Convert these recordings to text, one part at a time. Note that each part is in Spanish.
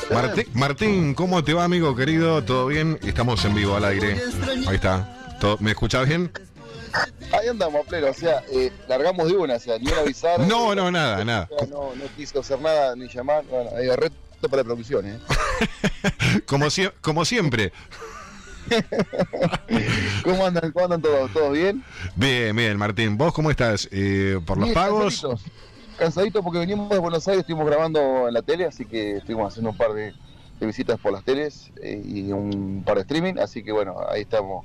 Martín, ¿cómo te va, amigo querido? ¿Todo bien? Estamos en vivo al aire. Ahí está. ¿Me escuchás bien? Ahí andamos, pleno, o sea, largamos de una, o sea, ni una avisar. No, nada. No quiso hacer nada, ni llamar, bueno, hay reto para la producción, Como siempre. ¿Cómo andan todos bien? Bien, Martín. ¿Vos cómo estás? ¿Por los pagos? Cansaditos porque venimos de Buenos Aires, estuvimos grabando en la tele, así que estuvimos haciendo un par de visitas por las teles y un par de streaming, así que bueno, ahí estamos,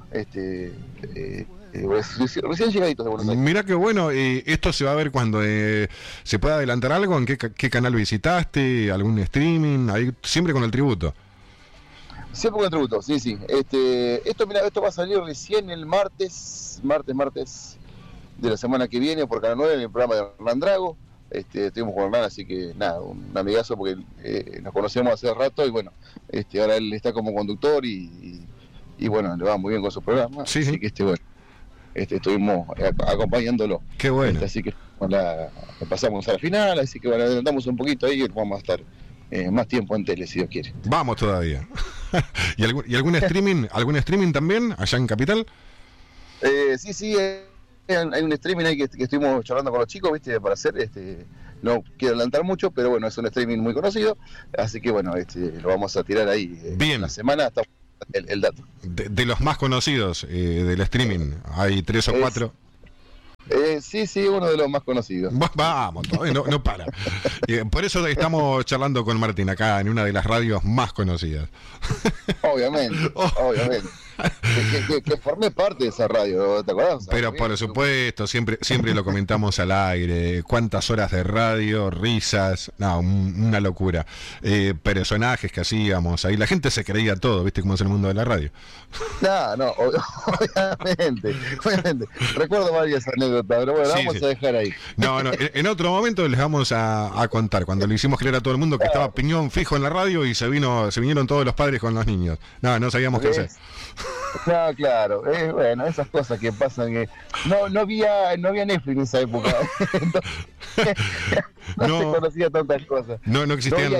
recién llegaditos de Buenos Aires. Mirá que bueno, esto se va a ver cuando se pueda adelantar algo. ¿En qué canal visitaste? ¿Algún streaming? Ahí, siempre con el tributo. Siempre con el tributo, sí. Esto va a salir recién el martes de la semana que viene por Canal 9 en el programa de Hernán Drago. Estuvimos con Hernán, así que nada, un amigazo porque nos conocemos hace rato y bueno, ahora él está como conductor y bueno, le va muy bien con su programa. Sí. Así que estuvimos acompañándolo. Qué bueno. Así que pasamos a la final, así que bueno, adelantamos un poquito ahí y vamos a estar más tiempo en tele, si Dios quiere. Vamos todavía. ¿Y algún streaming también allá en Capital? Sí, hay un streaming ahí que estuvimos charlando con los chicos, ¿viste? Para hacer, no quiero adelantar mucho, pero bueno, es un streaming muy conocido, así que bueno, lo vamos a tirar ahí. Bien. La semana hasta el dato. De los más conocidos del streaming, hay 3 o 4. Sí, uno de los más conocidos. Vamos, todavía no para. Por eso estamos charlando con Martín acá en una de las radios más conocidas. Obviamente. Que formé parte de esa radio, ¿te acuerdas? Pero por supuesto, siempre lo comentamos al aire. Cuántas horas de radio, risas, una locura. Personajes que hacíamos ahí, la gente se creía todo, ¿viste cómo es el mundo de la radio? No, obviamente. Recuerdo varias anécdotas, pero bueno, vamos a dejar ahí. No, en otro momento les vamos a contar, cuando le hicimos creer a todo el mundo que estaba piñón fijo en la radio y se vinieron todos los padres con los niños. No sabíamos qué hacer. No, claro, bueno, esas cosas que pasan, que no había Netflix en esa época, entonces, no se conocía tantas cosas. No existían.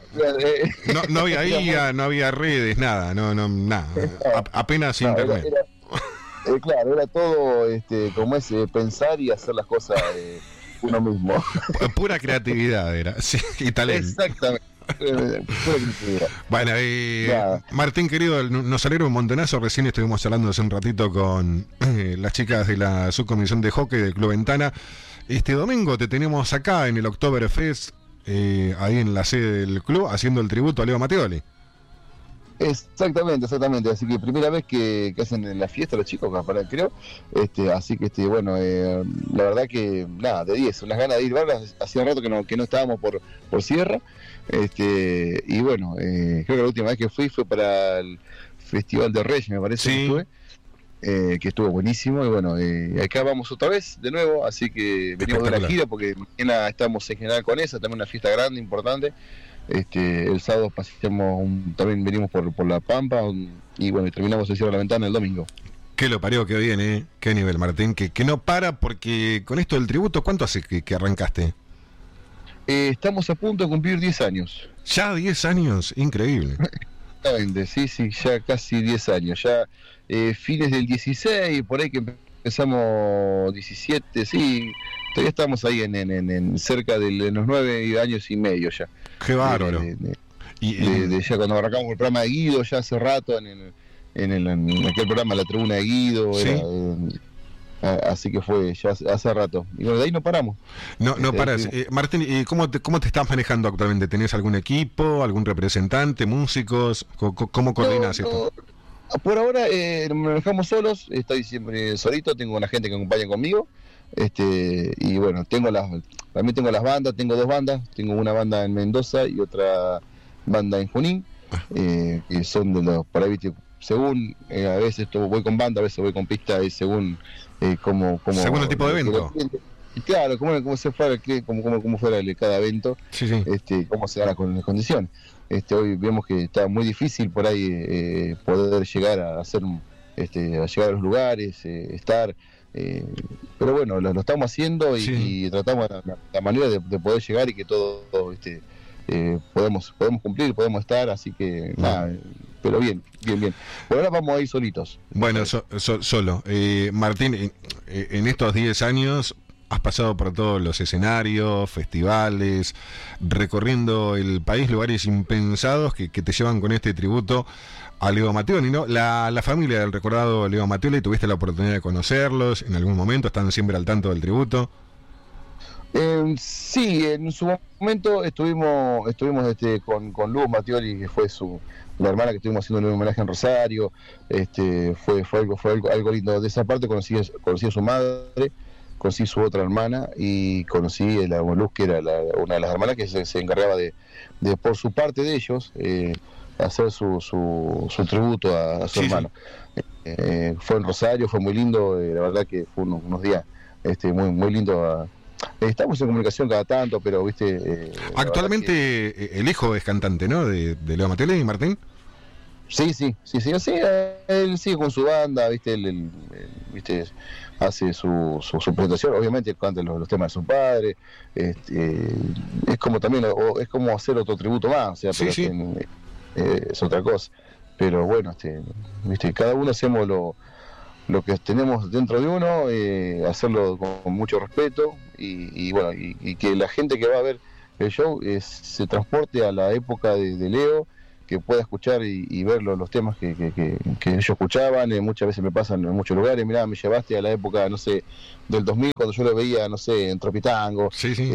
No había IA, no había redes, nada, nada, apenas internet. Claro, era todo como es pensar y hacer las cosas uno mismo. Pura creatividad era, sí, y talento. Exactamente. Bueno, Martín querido, nos alegra un montonazo. Recién estuvimos hablando hace un ratito con las chicas de la subcomisión de hockey del Club Ventana. Este domingo te tenemos acá en el Oktoberfest, ahí en la sede del club, haciendo el tributo a Leo Matteoli. Exactamente, así que primera vez que hacen la fiesta los chicos, creo, así que bueno, la verdad que nada, de 10, unas ganas de ir, hacía rato que no estábamos por Sierra, y bueno, creo que la última vez que fui fue para el Festival de Reyes, me parece. Sí. Que estuvo buenísimo, y bueno, acá vamos otra vez de nuevo, así que venimos de la gira porque mañana estamos en General Conesa, también una fiesta grande, importante. El sábado también venimos por La Pampa y bueno, terminamos el Cierre de la Ventana el domingo. Que lo parió, que bien, qué nivel, Martín, que no para, porque con esto del tributo, ¿cuánto hace que arrancaste? Estamos a punto de cumplir 10 años. Ya 10 años, increíble. Exactamente, sí, ya casi 10 años, ya fines del 16, por ahí que empezamos 17, sí, todavía estamos ahí en cerca de los 9 años y medio ya. Qué bárbaro. Ya cuando arrancamos el programa de Guido, ya hace rato, en aquel programa La Tribuna de Guido, ¿sí? Así que fue ya hace rato. Y bueno, de ahí no paramos. No paras. Martín, ¿y cómo te estás manejando actualmente? ¿Tenés algún equipo, algún representante, músicos? ¿Cómo coordinas esto? Por ahora nos manejamos solos, estoy siempre solito, tengo una gente que acompaña conmigo. Y bueno, también tengo las bandas, tengo 2 bandas, tengo una banda en Mendoza y otra banda en Junín, que son de los, para ahí, según, a veces voy con banda, a veces voy con pista, y según como según el tipo de evento. Claro, como se fuera, como fuera cada evento, sí. Cómo se dan las condiciones. Hoy vemos que está muy difícil por ahí poder llegar a hacer, a llegar a los lugares, estar. Pero bueno, lo estamos haciendo y tratamos la manera de poder llegar y que todo podemos cumplir, podemos estar, así que nada, pero bien. Por ahora vamos a ir solitos. Bueno, solo. Martín, en estos 10 años has pasado por todos los escenarios, festivales, recorriendo el país, lugares impensados que te llevan con este tributo a Leo Mattioli, ¿no? La familia del recordado Leo Mattioli, ¿tuviste la oportunidad de conocerlos en algún momento? ¿Están siempre al tanto del tributo? Sí, en su momento estuvimos con Luz Mattioli, que fue la hermana que estuvimos haciendo un homenaje en Rosario. Fue algo lindo. De esa parte conocí a su madre, conocí su otra hermana y conocí a la Luz, que era una de las hermanas que se encargaba de por su parte de ellos, hacer su tributo a su hermano. Fue en Rosario, fue muy lindo, la verdad que fue unos días muy lindo. Estamos en comunicación cada tanto, pero viste. Actualmente el hijo es cantante, ¿no? De Leo Mattioli, Martín. Sí, él sigue con su banda, viste, él hace su presentación, obviamente canta los temas de su padre, es como también, es como hacer otro tributo más, o sea, pero sí. Es otra cosa, pero bueno, viste, cada uno hacemos lo que tenemos dentro de uno, hacerlo con mucho respeto y bueno, y que la gente que va a ver el show se transporte a la época de Leo, que pueda escuchar y ver los temas que ellos escuchaban. Muchas veces me pasan en muchos lugares, mirá, me llevaste a la época, no sé, del 2000, cuando yo lo veía, no sé, en Tropitango.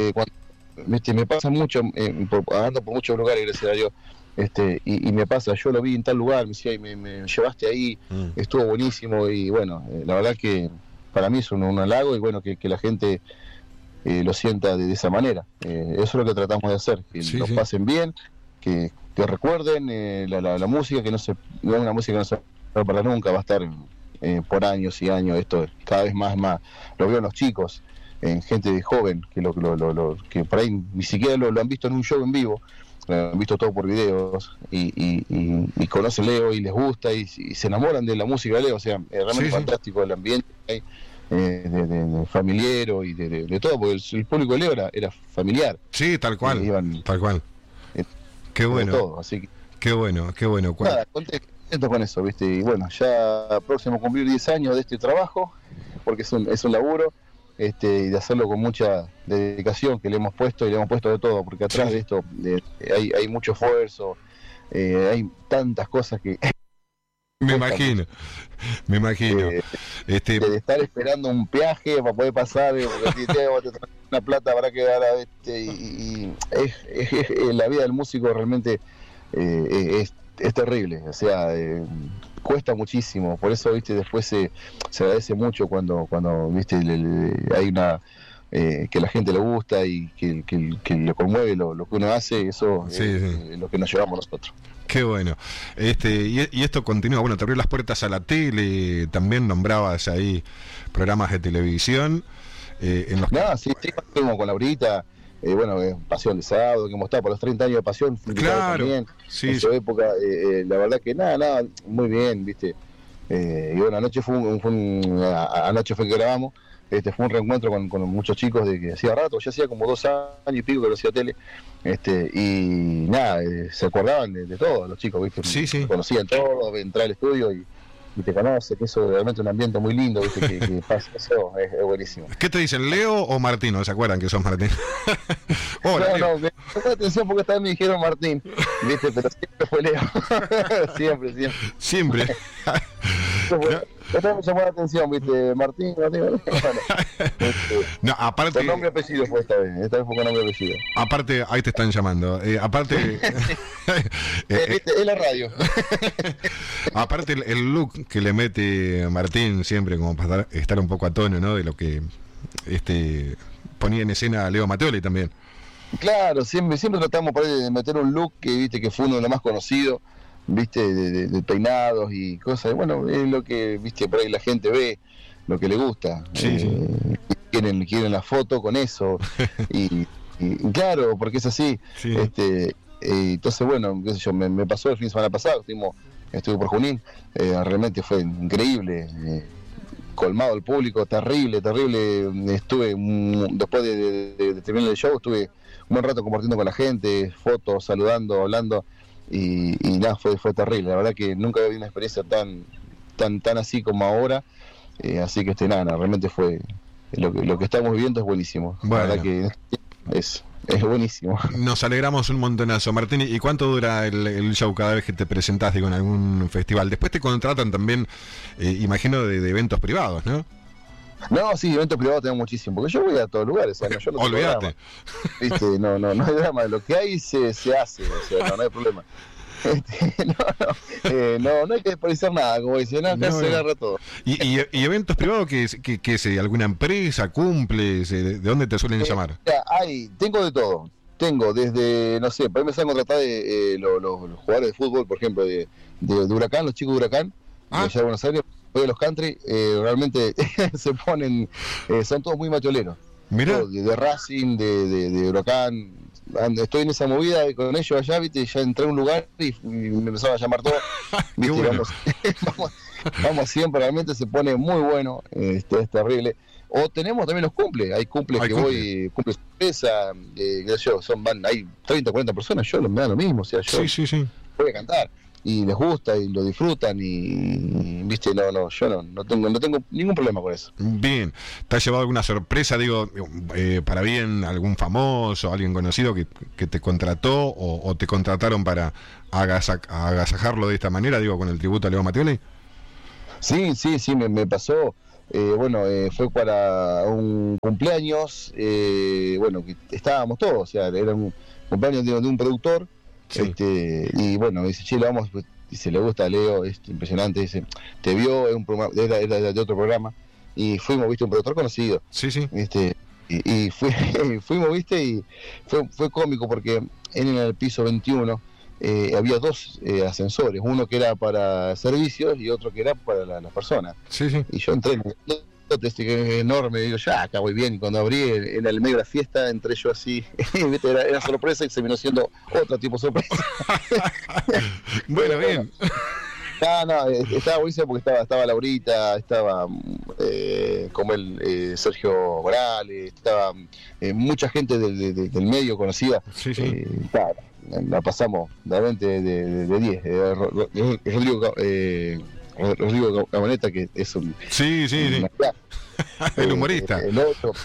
Me pasa mucho, andando por muchos lugares, gracias a Dios, y me pasa, yo lo vi en tal lugar, me decía, y me llevaste ahí, estuvo buenísimo, y bueno, la verdad que para mí es un halago, y bueno, que la gente lo sienta de esa manera. Eso es lo que tratamos de hacer, que nos pasen bien, que recuerden la música, que no es una música que no se va a perder nunca, va a estar por años y años. Esto cada vez más lo veo en los chicos, en gente joven, que por ahí ni siquiera lo han visto en un show en vivo, lo han visto todo por videos, y conocen Leo y les gusta y se enamoran de la música de Leo. O sea, es realmente fantástico el ambiente que hay, de familiero y de todo, porque el público de Leo era familiar. Sí, tal cual, tal cual. Qué bueno. Todo, así que, qué bueno. Nada, contento con eso, ¿viste? Y bueno, ya próximo a cumplir 10 años de este trabajo, porque es un laburo, y de hacerlo con mucha dedicación, que le hemos puesto de todo, porque atrás de esto hay mucho esfuerzo, hay tantas cosas que... Me imagino. De estar esperando un peaje para poder pasar, porque te una plata para quedar, y la vida del músico realmente es terrible, o sea, cuesta muchísimo, por eso, viste, después se agradece mucho cuando viste, hay una que la gente le gusta y que le conmueve lo que uno hace, eso es lo que nos llevamos nosotros. Qué bueno. Y esto continúa, bueno, te abrió las puertas a la tele, también nombrabas ahí programas de televisión. En los sí, estuvimos con Laurita, Pasión de Sábado, que hemos estado por los 30 años de Pasión, claro, también, en su época, la verdad que nada, muy bien, viste. Y bueno, anoche anoche fue que grabamos. Fue un reencuentro con muchos chicos de que hacía rato, ya hacía como 2 años y pico que lo hacía tele, y nada, se acordaban de todo los chicos, ¿viste? Conocían todo, entrar al estudio y te conoce, que eso es realmente un ambiente muy lindo, ¿viste? que pasa eso, es buenísimo. ¿Qué te dicen, Leo o Martín? ¿No se acuerdan que sos Martín? Hola, no, me llamó la atención porque esta vez me dijeron Martín, ¿viste? Pero siempre fue Leo. Siempre. Esta vez me llamó la atención, ¿viste? Martín. Bueno, no, aparte. Con nombre y apellido fue esta vez fue con nombre y apellido. Aparte, ahí te están llamando. Aparte. Es la radio. Aparte, el look que le mete Martín siempre, como para estar un poco a tono, ¿no? De lo que ponía en escena Leo Mattioli también. Claro, siempre tratamos por ahí de meter un look que, viste, que fue uno de los más conocidos, viste, de peinados y cosas. Bueno, es lo que, viste, por ahí la gente ve, lo que le gusta. Quieren la foto con eso. y claro, porque es así. Entonces, bueno, qué sé yo, me pasó el fin de semana pasado, estuve por Junín, realmente fue increíble, colmado el público, terrible. Estuve, después de terminar el show, estuve buen rato compartiendo con la gente, fotos, saludando, hablando, y nada, fue terrible. La verdad que nunca había una experiencia tan así como ahora, así que nada, realmente fue lo que estamos viviendo es buenísimo. Bueno. La verdad que es buenísimo. Nos alegramos un montonazo, Martín. ¿Y cuánto dura el show cada vez que te presentás, digo, en algún festival? Después te contratan también, imagino, de eventos privados, ¿no? No, sí, eventos privados tengo muchísimo, porque yo voy a todos lugares, o sea, yo no tengo Olvídate. drama, ¿viste? No hay drama, lo que hay se hace, o sea, no hay problema. No hay que desperdiciar nada, como dicen, acá se agarra todo. ¿Y eventos privados que es alguna empresa cumple? ¿De dónde te suelen llamar? Tengo de todo. Tengo desde, no sé, para empezar a contratar los jugadores de fútbol, por ejemplo, de Huracán, los chicos de Huracán, de allá de Buenos Aires, de los country, realmente se ponen, son todos muy macholeros. Mirá. De Racing, de Huracán. Estoy en esa movida con ellos allá, ¿viste? Ya entré a un lugar y me empezaron a llamar todos. Bueno. Vamos siempre, realmente se pone muy bueno, es terrible. O tenemos también los cumples, hay cumples que voy, cumples sorpresa, hay 30, 40 personas, me da lo mismo, o sea, yo sí. voy a cantar. Y les gusta y lo disfrutan y viste, yo no tengo ningún problema con eso. Bien, ¿te has llevado alguna sorpresa, digo, para bien, algún famoso, alguien conocido que te contrató o te contrataron para agasajarlo de esta manera, digo, con el tributo a Leo Mattioli? Sí, me pasó. Fue para un cumpleaños, que estábamos todos, o sea, era un cumpleaños de un productor. Sí. Y bueno, me dice, Chile, vamos, dice, le gusta a Leo, es impresionante, dice, te vio, es un programa, era de otro programa, y fuimos, viste, un productor conocido. Sí. Y fuimos, viste, y fue cómico porque en el piso 21 había dos ascensores, uno que era para servicios y otro que era para las personas. Sí. Y yo entré que es enorme, digo, ya acá voy bien, y cuando abrí en el medio de la fiesta entré yo así, ¿viste? Era sorpresa y se vino siendo otro tipo de sorpresa. Bueno, bien. Estaba buenísimo porque estaba Laurita, estaba como Sergio Morales, estaba mucha gente del medio conocida. Sí. La pasamos realmente de 10. Rodrigo Cabaneta, que es un... Sí. El humorista. El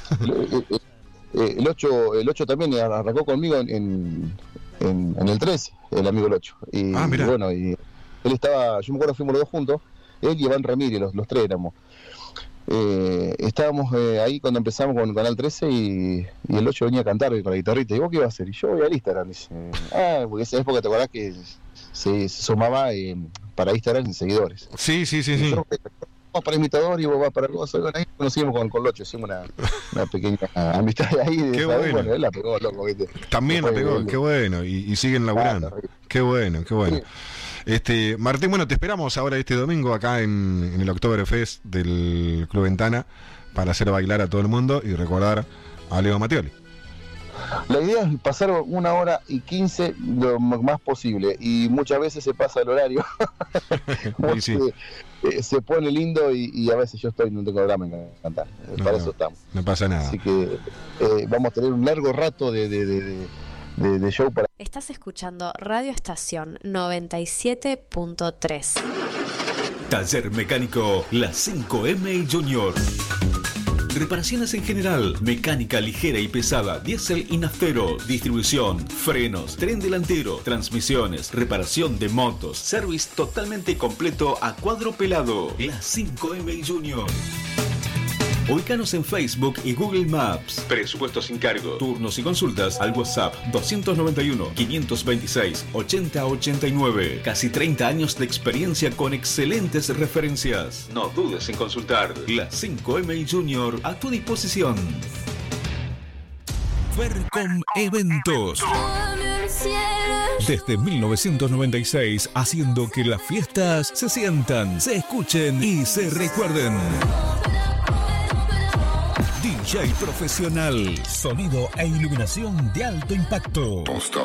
8 también arrancó conmigo en el 13, el amigo el 8. Y bueno, y él estaba, yo me acuerdo, fuimos los dos juntos, él y Iván Ramírez, los tres éramos. Estábamos ahí cuando empezamos con Canal 13 y el 8 venía a cantar con la guitarrita. ¿Y vos qué ibas a hacer? Y yo voy al Instagram. Dice, porque esa época te acordás que se sumaba para Instagram en seguidores. Sí. Vamos para imitador y vos vas para el gozo. Bueno, ahí conocimos con Locho, hicimos una pequeña amistad ahí. Qué bueno. Bueno, él la pegó, loco, ¿viste? También la pegó, qué bueno. Y siguen laburando. Qué bueno. Sí. Martín, bueno, te esperamos ahora este domingo acá en el Oktoberfest del Club Ventana para hacer bailar a todo el mundo y recordar a Leo Mattioli. La idea es pasar 1 hora y 15 lo más posible, y muchas veces se pasa el horario. Sí. Se pone lindo y a veces yo no tengo drama en cantar. Para eso estamos. No pasa nada. Así que vamos a tener un largo rato de show para... Estás escuchando Radio Estación 97.3. Taller Mecánico La 5M Junior. Reparaciones en general, mecánica ligera y pesada, diésel y naftero, distribución, frenos, tren delantero, transmisiones, reparación de motos, service totalmente completo a cuadro pelado. La 5M Junior. Ubícanos en Facebook y Google Maps. Presupuesto sin cargo. Turnos y consultas al WhatsApp 291-526-8089. Casi 30 años de experiencia con excelentes referencias. No dudes en consultar. La 5M Junior a tu disposición. Fercom Eventos. Desde 1996, haciendo que las fiestas se sientan, se escuchen y se recuerden. DJ profesional, sonido e iluminación de alto impacto.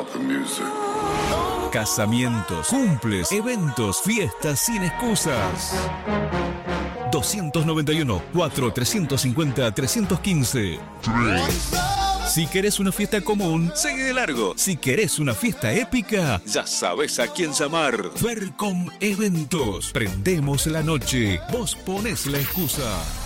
Casamientos, cumples, eventos, fiestas sin excusas. 291 4 350 315. Si querés una fiesta común, sigue de largo. Si querés una fiesta épica, ya sabes a quién llamar. Fercom Eventos. Prendemos la noche. Vos ponés la excusa.